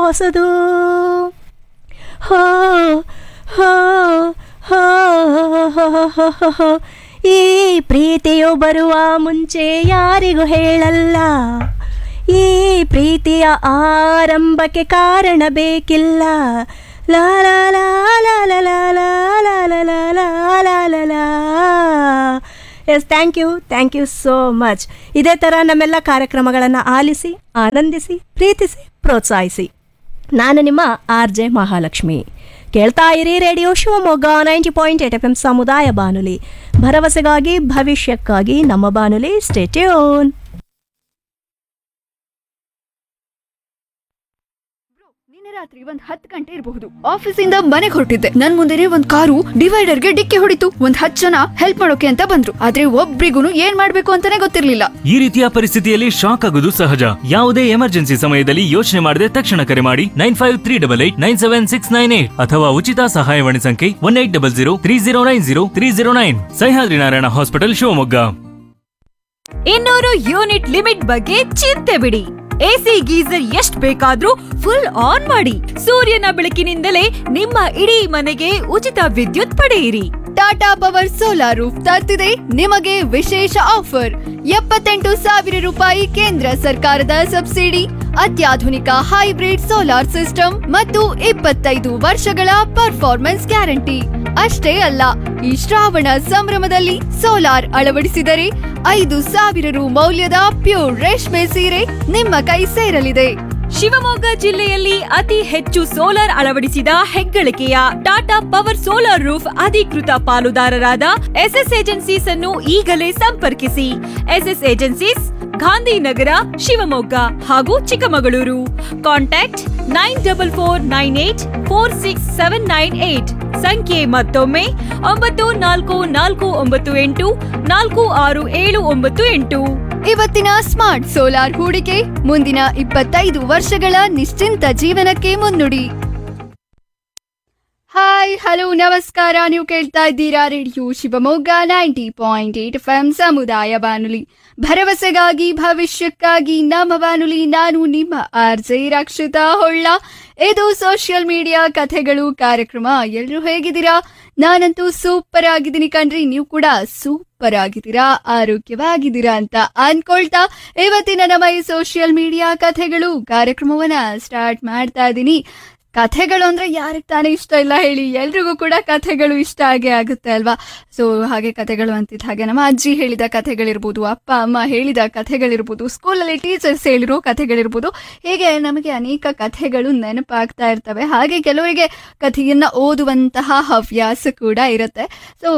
ಹೊಸದು. ಹೋ ಹೋ ಹೋ ಹೋ ಈ ಪ್ರೀತಿಯು ಬರುವ ಮುಂಚೆ ಯಾರಿಗೂ ಹೇಳಲ್ಲ. ಈ ಪ್ರೀತಿಯ ಆರಂಭಕ್ಕೆ ಕಾರಣ ಬೇಕಿಲ್ಲ. ಲಾ ಲಾ ಲಾ ಲಾ ಲಾ ಲಾ ಲಾ ಲಾ ಲಾ ಲಾ ಲಾ ಲಾ. S, thank you so much. ಇದೇ ಥರ ನಮ್ಮೆಲ್ಲ ಕಾರ್ಯಕ್ರಮಗಳನ್ನು ಆಲಿಸಿ, ಆನಂದಿಸಿ, ಪ್ರೀತಿಸಿ, ಪ್ರೋತ್ಸಾಹಿಸಿ. ನಾನು ನಿಮ್ಮ RJ ಮಹಾಲಕ್ಷ್ಮಿ. ಕೇಳ್ತಾ ಇರಿ ರೇಡಿಯೋ ಶಿವಮೊಗ್ಗ 90.8 FM ಸಮುದಾಯ ಬಾನುಲಿ. ಭರವಸೆಗಾಗಿ ಭವಿಷ್ಯಕ್ಕಾಗಿ ನಮ್ಮ ಬಾನುಲಿ. Stay tune. ರಾತ್ರಿ 10 ಗಂಟೆ ಇರಬಹುದು. ಆಫೀಸಿಂದ ಮನೆಗೆ ಹೊರಟಿದ್ದೆ. ನನ್ ಮುಂದೆನೆ ಒಂದ್ ಕಾರು ಡಿವೈಡರ್ಗೆ ಡಿಕ್ಕಿ ಹೊಡಿತು. 10 ಜನ ಹೆಲ್ಪ್ ಮಾಡೋಕೆ ಅಂತ ಬಂದ್ರು. ಆದ್ರೆ ಒಬ್ರಿಗೂ ಏನ್ ಮಾಡ್ಬೇಕು ಅಂತಾನೆ ಗೊತ್ತಿರ್ಲಿಲ್ಲ. ಈ ರೀತಿಯ ಪರಿಸ್ಥಿತಿಯಲ್ಲಿ ಶಾಕ್ ಆಗೋದು ಸಹಜ. ಯಾವುದೇ ಎಮರ್ಜೆನ್ಸಿ ಸಮಯದಲ್ಲಿ ಯೋಚನೆ ಮಾಡದೆ ತಕ್ಷಣ ಕರೆ ಮಾಡಿ 9538897698 ಅಥವಾ ಉಚಿತ ಸಹಾಯವಾಣಿ ಸಂಖ್ಯೆ 180030903009. Sahyadri Narayana hospital Shivamogga. 200 unit limit ಬಗ್ಗೆ ಚಿಂತೆ ಬಿಡಿ. ಎಸಿ ಗೀಸರ್ ಎಷ್ಟ್ ಬೇಕಾದ್ರೂ ಫುಲ್ ಆನ್ ಮಾಡಿ. ಸೂರ್ಯನ ಬೆಳಕಿನಿಂದಲೇ ನಿಮ್ಮ ಇಡೀ ಮನೆಗೆ ಉಚಿತ ವಿದ್ಯುತ್ ಪಡೆಯಿರಿ. ಟಾಟಾ ಪವರ್ ಸೋಲಾರ್ ರೂಫ್ ತರ್ತಿದೆ ನಿಮಗೆ ವಿಶೇಷ ಆಫರ್. 78,000 ರೂಪಾಯಿ ಕೇಂದ್ರ ಸರ್ಕಾರದ ಸಬ್ಸಿಡಿ, ಅತ್ಯಾಧುನಿಕ ಹೈಬ್ರಿಡ್ ಸೋಲಾರ್ ಸಿಸ್ಟಮ್ ಮತ್ತು 25 ವರ್ಷಗಳ ಪರ್ಫಾರ್ಮೆನ್ಸ್ ಗ್ಯಾರಂಟಿ. ಅಷ್ಟೇ ಅಲ್ಲ, ಈ ಶ್ರಾವಣ ಸಂಭ್ರಮದಲ್ಲಿ ಸೋಲಾರ್ ಅಳವಡಿಸಿದರೆ 5,000 ರು ಮೌಲ್ಯದ ಪ್ಯೂರ್ ರೇಷ್ಮೆ ಸೀರೆ ನಿಮ್ಮ ಕೈ ಸೇರಲಿದೆ. ಶಿವಮೊಗ್ಗ ಜಿಲ್ಲೆಯಲ್ಲಿ ಅತಿ ಹೆಚ್ಚು ಸೋಲಾರ್ ಅಳವಡಿಸಿದ ಹೆಗ್ಗಳಿಕೆಯ ಟಾಟಾ ಪವರ್ ಸೋಲಾರ್ ರೂಫ್ ಅಧಿಕೃತ ಪಾಲುದಾರರಾದ SS ಏಜೆನ್ಸೀಸ್ ಅನ್ನು ಈಗಲೇ ಸಂಪರ್ಕಿಸಿ. SS ಏಜೆನ್ಸೀಸ್, ಗಾಂಧಿನಗರ, ಶಿವಮೊಗ್ಗ ಹಾಗೂ ಚಿಕ್ಕಮಗಳೂರು. ಕಾಂಟ್ಯಾಕ್ಟ್ 9448467798. ಸಂಖ್ಯೆ ಮತ್ತೊಮ್ಮೆ 9449846798. ಇವತ್ತಿನ ಸ್ಮಾರ್ಟ್ ಸೋಲಾರ್ ಹೂಡಿಕೆ ಮುಂದಿನ 25 ವರ್ಷಗಳ ನಿಶ್ಚಿಂತ ಜೀವನಕ್ಕೆ ಮುನ್ನುಡಿ. ಹಾಯ್, ಹಲೋ, ನಮಸ್ಕಾರ. ನೀವು ಕೇಳ್ತಾ ಇದ್ದೀರಾ ರೇಡಿಯೋ ಶಿವಮೊಗ್ಗ 90.8 FM ಸಮುದಾಯ ಬಾನುಲಿ. ಭರವಸೆಗಾಗಿ ಭವಿಷ್ಯಕ್ಕಾಗಿ ನಮ್ಮ ಬಾನುಲಿ. ನಾನು ನಿಮ್ಮ RJ ರಕ್ಷಿತಾ ಹೊಳ್ಳ. ಇದು ಸೋಷಿಯಲ್ ಮೀಡಿಯಾ ಕಥೆಗಳು ಕಾರ್ಯಕ್ರಮ. ಎಲ್ರು ಹೇಗಿದ್ದೀರಾ? ನಾನಂತೂ ಸೂಪರ್ ಆಗಿದ್ದೀನಿ ಕಣ್ರಿ. ನೀವು ಕೂಡ ಸೂಪರ್ ಆಗಿದ್ದೀರಾ, ಆರೋಗ್ಯವಾಗಿದ್ದೀರಾ ಅಂತ ಅನ್ಕೊಳ್ತಾ ಇವತ್ತಿನ ನಮ್ಮ ಈ ಸೋಷಿಯಲ್ ಮೀಡಿಯಾ ಕಥೆಗಳು ಕಾರ್ಯಕ್ರಮವನ್ನ ಸ್ಟಾರ್ಟ್ ಮಾಡ್ತಾ ಇದ್ದೀನಿ. ಕಥೆಗಳು ಅಂದ್ರೆ ಯಾರಿಗೆ ತಾನೇ ಇಷ್ಟ ಇಲ್ಲ ಹೇಳಿ? ಎಲ್ರಿಗೂ ಕೂಡ ಕಥೆಗಳು ಇಷ್ಟ ಆಗೇ ಆಗುತ್ತೆ ಅಲ್ವಾ? ಸೊ ಹಾಗೆ ಕಥೆಗಳು ಅಂತಿದ್ದ ಹಾಗೆ ನಮ್ಮ ಅಜ್ಜಿ ಹೇಳಿದ ಕಥೆಗಳಿರ್ಬೋದು, ಅಪ್ಪ ಅಮ್ಮ ಹೇಳಿದ ಕಥೆಗಳಿರ್ಬೋದು, ಸ್ಕೂಲಲ್ಲಿ ಟೀಚರ್ಸ್ ಹೇಳಿರೋ ಕಥೆಗಳಿರ್ಬೋದು, ಹೀಗೆ ನಮಗೆ ಅನೇಕ ಕಥೆಗಳು ನೆನಪಾಗ್ತಾ ಇರ್ತವೆ. ಹಾಗೆ ಕೆಲವರಿಗೆ ಕಥೆಯನ್ನ ಓದುವಂತಹ ಹವ್ಯಾಸ ಕೂಡ ಇರುತ್ತೆ. ಸೊ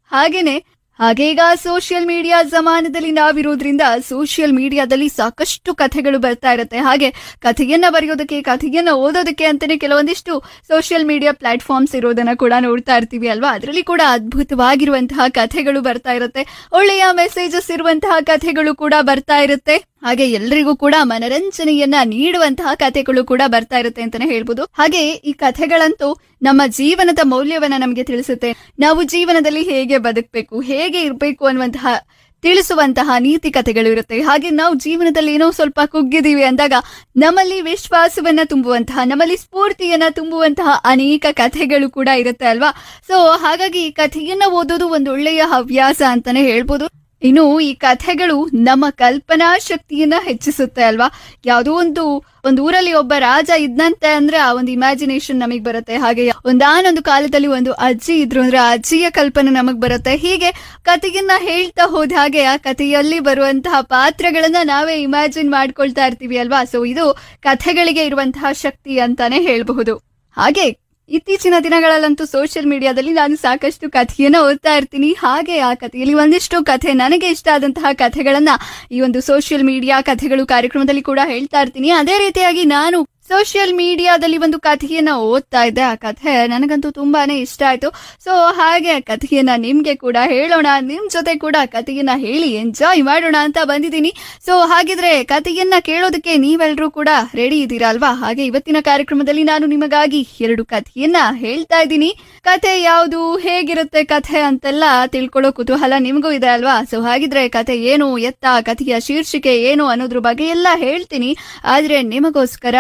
ಹಾಗೆ ಈಗ ಸೋಷಿಯಲ್ ಮೀಡಿಯಾ ಜಮಾನದಲ್ಲಿ ನಾವಿರೋದ್ರಿಂದ ಸೋಷಿಯಲ್ ಮೀಡಿಯಾದಲ್ಲಿ ಸಾಕಷ್ಟು ಕಥೆಗಳು ಬರ್ತಾ ಇರುತ್ತೆ. ಹಾಗೆ ಕಥೆಯನ್ನ ಬರೆಯೋದಕ್ಕೆ, ಕಥೆಯನ್ನ ಓದೋದಕ್ಕೆ ಅಂತಾನೆ ಕೆಲವೊಂದಿಷ್ಟು ಸೋಷಿಯಲ್ ಮೀಡಿಯಾ ಪ್ಲಾಟ್ಫಾರ್ಮ್ಸ್ ಇರೋದನ್ನ ಕೂಡ ನೋಡ್ತಾ ಇರ್ತೀವಿ ಅಲ್ವಾ? ಅದರಲ್ಲಿ ಕೂಡ ಅದ್ಭುತವಾಗಿರುವಂತಹ ಕಥೆಗಳು ಬರ್ತಾ ಇರುತ್ತೆ, ಒಳ್ಳೆಯ ಮೆಸೇಜಸ್ ಇರುವಂತಹ ಕಥೆಗಳು ಕೂಡ ಬರ್ತಾ ಇರುತ್ತೆ. ಹಾಗೆ ಎಲ್ರಿಗೂ ಕೂಡ ಮನರಂಜನೆಯನ್ನ ನೀಡುವಂತಹ ಕಥೆಗಳು ಕೂಡ ಬರ್ತಾ ಇರುತ್ತೆ ಅಂತಾನೆ ಹೇಳ್ಬೋದು. ಹಾಗೆ ಈ ಕಥೆಗಳಂತೂ ನಮ್ಮ ಜೀವನದ ಮೌಲ್ಯವನ್ನ ನಮಗೆ ತಿಳಿಸುತ್ತೆ. ನಾವು ಜೀವನದಲ್ಲಿ ಹೇಗೆ ಬದುಕಬೇಕು, ಹೇಗೆ ಇರಬೇಕು ಅನ್ನುವಂತಹ ತಿಳಿಸುವಂತಹ ನೀತಿ ಕಥೆಗಳು ಇರುತ್ತೆ. ಹಾಗೆ ನಾವು ಜೀವನದಲ್ಲಿ ಏನೋ ಸ್ವಲ್ಪ ಕುಗ್ಗಿದೀವಿ ಅಂದಾಗ ನಮ್ಮಲ್ಲಿ ವಿಶ್ವಾಸವನ್ನ ತುಂಬುವಂತಹ, ನಮ್ಮಲ್ಲಿ ಸ್ಫೂರ್ತಿಯನ್ನ ತುಂಬುವಂತಹ ಅನೇಕ ಕಥೆಗಳು ಕೂಡ ಇರುತ್ತೆ ಅಲ್ವಾ? ಸೊ ಹಾಗಾಗಿ ಈ ಕಥೆಯನ್ನ ಓದೋದು ಒಂದು ಒಳ್ಳೆಯ ಹವ್ಯಾಸ ಅಂತಾನೆ ಹೇಳ್ಬೋದು. ಇನ್ನು ಈ ಕಥೆಗಳು ನಮ್ಮ ಕಲ್ಪನಾ ಶಕ್ತಿಯನ್ನ ಹೆಚ್ಚಿಸುತ್ತೆ ಅಲ್ವಾ? ಯಾವುದೋ ಒಂದು ಊರಲ್ಲಿ ಒಬ್ಬ ರಾಜ ಇದ್ದಂತೆ ಅಂದ್ರೆ ಆ ಒಂದು ಇಮ್ಯಾಜಿನೇಷನ್ ನಮಗ್ ಬರುತ್ತೆ. ಹಾಗೆ ಒಂದಾನೊಂದು ಕಾಲದಲ್ಲಿ ಒಂದು ಅಜ್ಜಿ ಇದ್ರು ಅಂದ್ರೆ ಆ ಅಜ್ಜಿಯ ಕಲ್ಪನೆ ನಮಗ್ ಬರುತ್ತೆ. ಹೀಗೆ ಕಥೆಯನ್ನ ಹೇಳ್ತಾ ಹೋದ ಹಾಗೆ ಆ ಕಥೆಯಲ್ಲಿ ಬರುವಂತಹ ಪಾತ್ರಗಳನ್ನ ನಾವೇ ಇಮ್ಯಾಜಿನ್ ಮಾಡ್ಕೊಳ್ತಾ ಇರ್ತೀವಿ ಅಲ್ವಾ? ಸೊ ಇದು ಕಥೆಗಳಿಗೆ ಇರುವಂತಹ ಶಕ್ತಿ ಅಂತಾನೆ ಹೇಳ್ಬಹುದು. ಹಾಗೆ ಇತ್ತೀಚಿನ ದಿನಗಳಲ್ಲಂತೂ ಸೋಷಿಯಲ್ ಮೀಡಿಯಾದಲ್ಲಿ ನಾನು ಸಾಕಷ್ಟು ಕಥೆಯನ್ನ ಓದ್ತಾ ಇರ್ತೀನಿ. ಹಾಗೆ ಆ ಕಥೆಯಲ್ಲಿ ಒಂದಿಷ್ಟು ಕಥೆ, ನನಗೆ ಇಷ್ಟ ಆದಂತಹ ಕಥೆಗಳನ್ನ ಈ ಒಂದು ಸೋಷಿಯಲ್ ಮೀಡಿಯಾ ಕಥೆಗಳು ಕಾರ್ಯಕ್ರಮದಲ್ಲಿ ಕೂಡ ಹೇಳ್ತಾ ಇರ್ತೀನಿ. ಅದೇ ರೀತಿಯಾಗಿ ನಾನು ಸೋಷಿಯಲ್ ಮೀಡಿಯಾದಲ್ಲಿ ಒಂದು ಕಥೆಯನ್ನ ಓದ್ತಾ ಇದ್ದೆ. ಆ ಕಥೆ ನನಗಂತೂ ತುಂಬಾನೇ ಇಷ್ಟ ಆಯ್ತು. ಸೊ ಹಾಗೆ ಕಥೆಯನ್ನ ನಿಮ್ಗೆ ಕೂಡ ಹೇಳೋಣ, ನಿಮ್ ಜೊತೆ ಕೂಡ ಕಥೆಯನ್ನ ಹೇಳಿ ಎಂಜಾಯ್ ಮಾಡೋಣ ಅಂತ ಬಂದಿದ್ದೀನಿ. ಸೊ ಹಾಗಿದ್ರೆ ಕಥೆಯನ್ನ ಕೇಳೋದಕ್ಕೆ ನೀವೆಲ್ಲರೂ ಕೂಡ ರೆಡಿ ಇದ್ದೀರಾ ಅಲ್ವಾ? ಹಾಗೆ ಇವತ್ತಿನ ಕಾರ್ಯಕ್ರಮದಲ್ಲಿ ನಾನು ನಿಮಗಾಗಿ 2 ಕಥೆಯನ್ನ ಹೇಳ್ತಾ ಇದ್ದೀನಿ. ಕಥೆ ಯಾವುದು, ಹೇಗಿರುತ್ತೆ ಕಥೆ ಅಂತೆಲ್ಲ ತಿಳ್ಕೊಳ್ಳೋ ಕುತೂಹಲ ನಿಮಗೂ ಇದೆ ಅಲ್ವಾ? ಸೊ ಹಾಗಿದ್ರೆ ಕಥೆ ಏನು, ಎತ್ತ, ಕಥೆಯ ಶೀರ್ಷಿಕೆ ಏನು ಅನ್ನೋದ್ರ ಬಗ್ಗೆ ಎಲ್ಲ ಹೇಳ್ತೀನಿ. ಆದ್ರೆ ನಿಮಗೋಸ್ಕರ ಒಂದು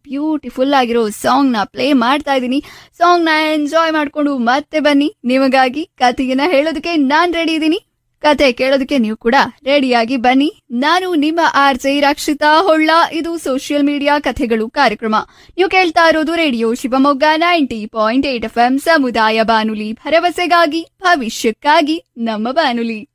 ಬ್ಯೂಟಿಫುಲ್ ಆಗಿರೋ ಸಾಂಗ್ ನ ಪ್ಲೇ ಮಾಡ್ತಾ ಇದ್ದೀನಿ. ಸಾಂಗ್ ನ ಎಂಜಾಯ್ ಮಾಡ್ಕೊಂಡು ಮತ್ತೆ ಬನ್ನಿ. ನಿಮಗಾಗಿ ಕಥೆಯನ್ನ ಹೇಳೋದಕ್ಕೆ ನಾನ್ ರೆಡಿ ಇದ್ದೀನಿ. ಕತೆ ಕೇಳೋದಕ್ಕೆ ನೀವು ಕೂಡ ರೆಡಿಯಾಗಿ ಬನ್ನಿ. ನಾನು ನಿಮ್ಮ RJ ರಕ್ಷಿತಾ ಹೊಳ್ಳ. ಇದು ಸೋಷಿಯಲ್ ಮೀಡಿಯಾ ಕಥೆಗಳು ಕಾರ್ಯಕ್ರಮ. ನೀವು ಕೇಳ್ತಾ ಇರೋದು ರೇಡಿಯೋ ಶಿವಮೊಗ್ಗ 90.8 FM ಸಮುದಾಯ ಬಾನುಲಿ, ಭರವಸೆಗಾಗಿ ಭವಿಷ್ಯಕ್ಕಾಗಿ ನಮ್ಮ ಬಾನುಲಿ.